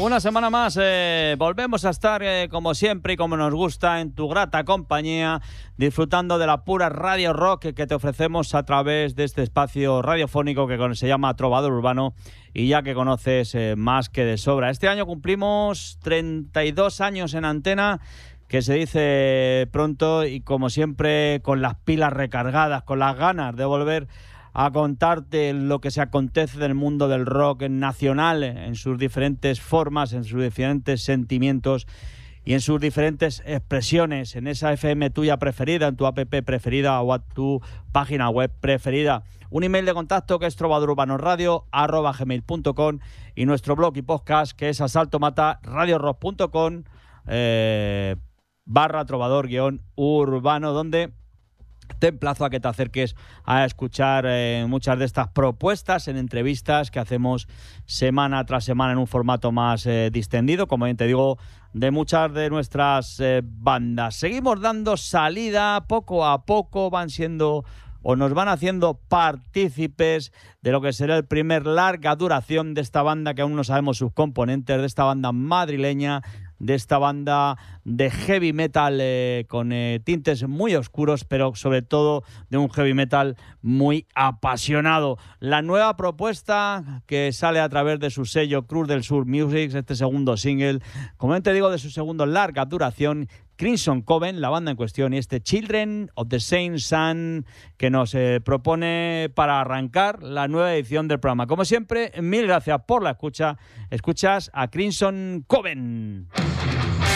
Una semana más, volvemos a estar como siempre y como nos gusta en tu grata compañía, disfrutando de la pura radio rock que te ofrecemos a través de este espacio radiofónico que se llama Trovador Urbano y ya que conoces más que de sobra. Este año cumplimos 32 años en antena, que se dice pronto y como siempre con las pilas recargadas, con las ganas de volver a contarte lo que se acontece del mundo del rock nacional en sus diferentes formas, en sus diferentes sentimientos y en sus diferentes expresiones, en esa FM tuya preferida, en tu app preferida o a tu página web preferida. Un email de contacto que es trovadorurbanoradio@gmail.com y nuestro blog y podcast que es asaltomata.radiorock.com /trovador-urbano, donde te emplazo a que te acerques a escuchar muchas de estas propuestas en entrevistas que hacemos semana tras semana en un formato más distendido, como bien te digo, de muchas de nuestras bandas. Seguimos dando salida poco a poco, van siendo o nos van haciendo partícipes de lo que será el primer larga duración de esta banda, que aún no sabemos sus componentes, de esta banda madrileña, de esta banda de heavy metal con tintes muy oscuros, pero sobre todo de un heavy metal muy apasionado. La nueva propuesta que sale a través de su sello Cruz del Sur Music, este segundo single, como te digo, de su segundo larga duración, Crimson Coven, la banda en cuestión, y este Children of the Same Sun que nos propone para arrancar la nueva edición del programa. Como siempre, mil gracias por la escucha. Escuchas a Crimson Coven.